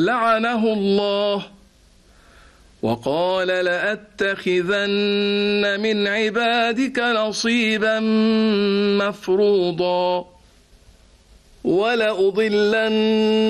لعنه الله وقال لأتخذن من عبادك نصيبا مفروضا ولأضلن